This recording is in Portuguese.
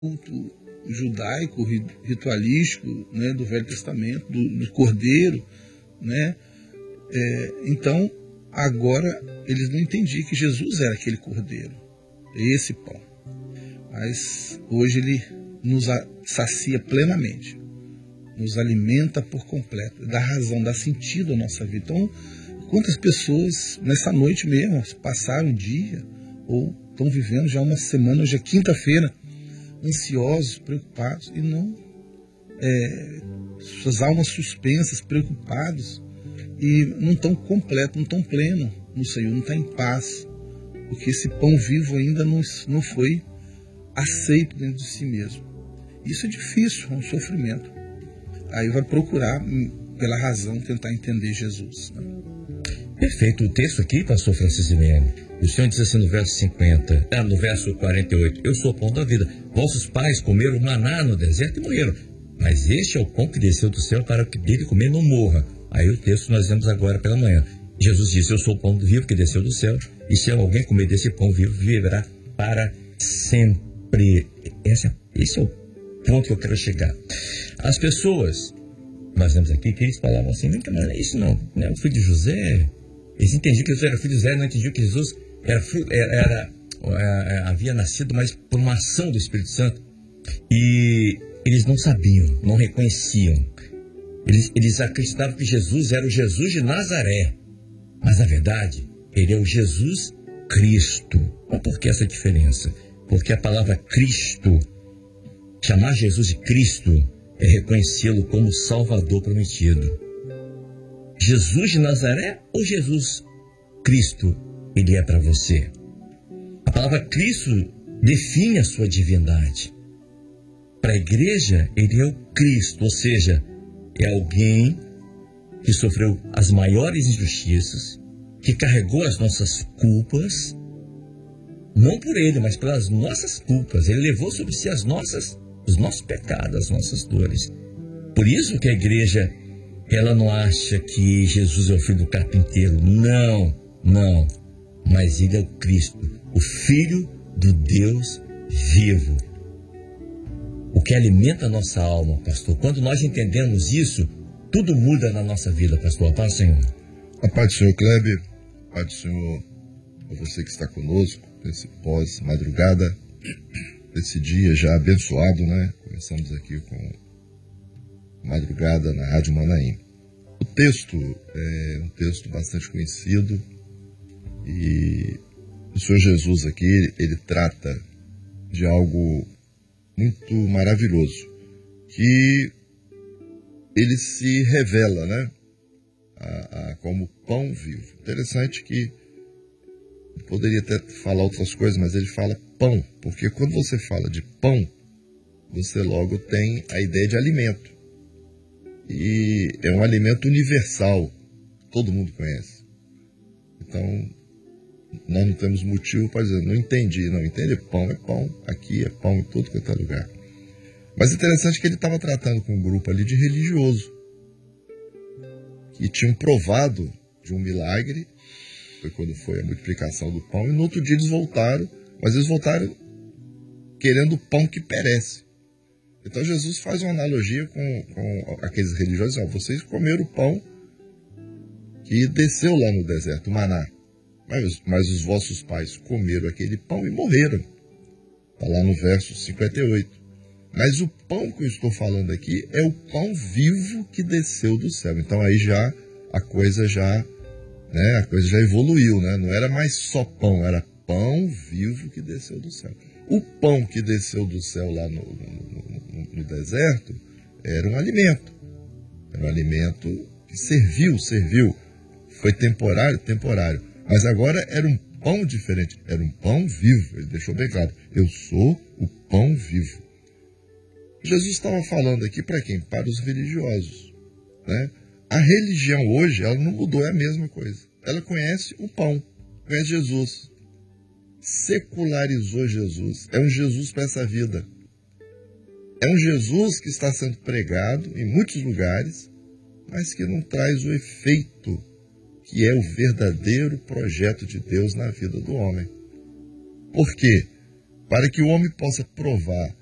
culto judaico, ritualístico, né, do Velho Testamento, do Cordeiro, né? Então, agora, eles não entendiam que Jesus era aquele Cordeiro, esse pão. Mas hoje ele nos sacia plenamente, nos alimenta por completo, dá razão, dá sentido à nossa vida. Então, quantas pessoas nessa noite mesmo passaram um dia ou estão vivendo já uma semana, hoje é quinta-feira, ansiosos, preocupados e não, suas almas suspensas, preocupados e não estão completos, não estão plenos no Senhor, não estão em paz, porque esse pão vivo ainda não foi aceito dentro de si mesmo. Isso é difícil, é um sofrimento. Aí vai procurar, pela razão, tentar entender Jesus, né? Perfeito. O texto aqui, pastor Francisco Mene, o Senhor diz assim no verso 50, no verso 48, eu sou o pão da vida. Vossos pais comeram maná no deserto e morreram, mas este é o pão que desceu do céu para que dele comer não morra. Aí o texto nós vemos agora pela manhã. Jesus disse, eu sou o pão vivo que desceu do céu, e se alguém comer desse pão vivo, viverá para sempre. Esse é o ponto que eu quero chegar. As pessoas, nós vemos aqui, que eles falavam assim, não é isso não é o filho de José. Eles entendiam que Jesus era filho de José, não entendiam que Jesus havia nascido, mas por uma ação do Espírito Santo. E eles não sabiam, não reconheciam. Eles acreditavam que Jesus era o Jesus de Nazaré. Mas, na verdade, ele é o Jesus Cristo. Mas por que essa diferença? Porque a palavra Cristo, chamar Jesus de Cristo, é reconhecê-lo como Salvador prometido. Jesus de Nazaré ou Jesus Cristo, ele é para você? A palavra Cristo define a sua divindade. Para a igreja, ele é o Cristo, ou seja, é alguém que sofreu as maiores injustiças, que carregou as nossas culpas, não por ele, mas pelas nossas culpas. Ele levou sobre si os nossos pecados, as nossas dores. Por isso que a igreja, ela não acha que Jesus é o filho do carpinteiro. Não. Mas ele é o Cristo, o Filho do Deus vivo. O que alimenta a nossa alma, pastor. Quando nós entendemos isso, tudo muda na nossa vida, pastor. A paz do Senhor. A paz do Senhor, Kleber. A paz do Senhor a você que está conosco nesse pós-madrugada, nesse dia já abençoado, né? Começamos aqui com madrugada na Rádio Manaim. O texto é um texto bastante conhecido e o Senhor Jesus aqui, ele trata de algo muito maravilhoso, que ele se revela, né, como pão vivo. Interessante que poderia até falar outras coisas, mas ele fala pão, porque quando você fala de pão, você logo tem a ideia de alimento. E é um alimento universal, todo mundo conhece. Então, nós não temos motivo para dizer, não entendi, não entende? Pão é pão, aqui é pão em todo quanto é lugar. Mas é interessante que ele estava tratando com um grupo ali de religioso, que tinham provado de um milagre, foi quando foi a multiplicação do pão, e no outro dia eles voltaram, mas eles voltaram querendo pão que perece. Então Jesus faz uma analogia com aqueles religiosos, vocês comeram o pão que desceu lá no deserto, o maná, mas os vossos pais comeram aquele pão e morreram. Está lá no verso 58. Mas o pão que eu estou falando aqui é o pão vivo que desceu do céu. Então aí já a coisa já evoluiu, né? Não era mais só pão, era pão vivo que desceu do céu. O pão que desceu do céu lá no deserto era um alimento. Era um alimento que serviu. Foi temporário. Mas agora era um pão diferente. Era um pão vivo. Ele deixou bem claro. Eu sou o pão vivo. Jesus estava falando aqui para quem? Para os religiosos, né? A religião hoje, ela não mudou, é a mesma coisa. Ela conhece o pão, conhece Jesus. Secularizou Jesus. É um Jesus para essa vida. É um Jesus que está sendo pregado em muitos lugares, mas que não traz o efeito que é o verdadeiro projeto de Deus na vida do homem. Por quê? Para que o homem possa provar